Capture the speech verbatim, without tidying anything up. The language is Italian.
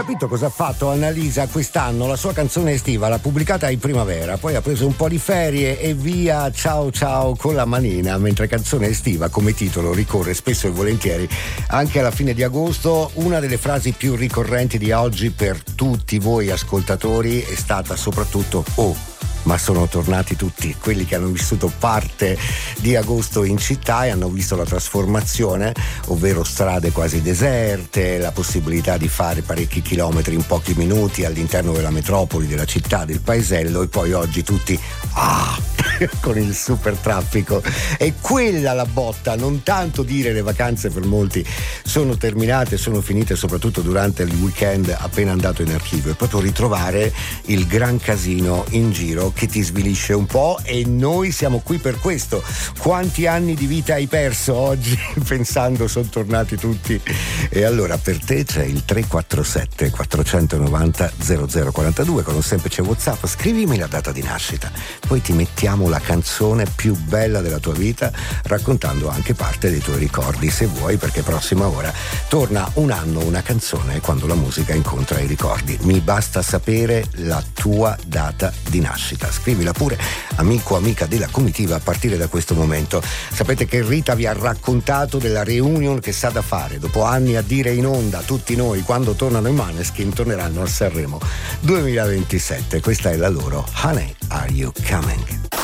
capito cosa ha fatto Annalisa quest'anno? La sua canzone estiva l'ha pubblicata in primavera, poi ha preso un po' di ferie e via, ciao ciao con la manina, mentre canzone estiva come titolo ricorre spesso e volentieri anche alla fine di agosto. Una delle frasi più ricorrenti di oggi per tutti voi ascoltatori è stata soprattutto "oh, ma sono tornati tutti", quelli che hanno vissuto parte di agosto in città e hanno visto la trasformazione, ovvero strade quasi deserte, la possibilità di fare parecchi chilometri in pochi minuti all'interno della metropoli, della città, del paesello, e poi oggi tutti ah, con il super traffico. E quella la botta, non tanto dire le vacanze per molti sono terminate, sono finite soprattutto durante il weekend appena andato in archivio, è proprio ritrovare il gran casino in giro che ti svilisce un po', e noi siamo qui per questo. Quanti anni di vita hai perso oggi pensando sono tornati tutti? E allora per te c'è il tre quattro sette quattro nove zero zero zero quattro due con un semplice WhatsApp, scrivimi la data di nascita, poi ti mettiamo la canzone più bella della tua vita raccontando anche parte dei tuoi ricordi se vuoi, perché prossima ora torna Un anno, una canzone, quando la musica incontra i ricordi. Mi basta sapere la tua data di nascita. Scrivila pure, amico, amica della comitiva, a partire da questo momento. Sapete che Rita vi ha raccontato della reunion che sa da fare dopo anni a dire in onda tutti noi quando tornano i Maneskin torneranno a Sanremo duemilaventisette. Questa è la loro Honey, Are You Coming?